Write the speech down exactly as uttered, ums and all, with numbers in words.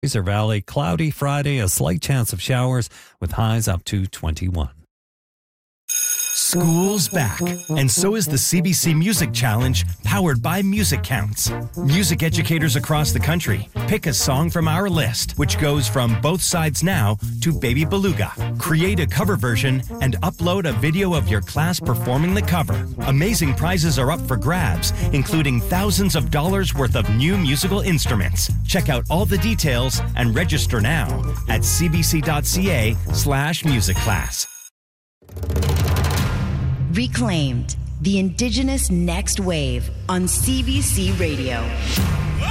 Fraser Valley, cloudy Friday, a slight chance of showers with highs up to twenty-one. School's back, and so is the C B C Music Challenge, powered by Music Counts. Music educators across the country pick a song from our list, which goes from Both Sides Now to Baby Beluga. Create a cover version and upload a video of your class performing the cover. Amazing prizes are up for grabs, including thousands of dollars worth of new musical instruments. Check out all the details and register now at cbc.ca slash music class. Reclaimed, the Indigenous Next Wave on C B C Radio.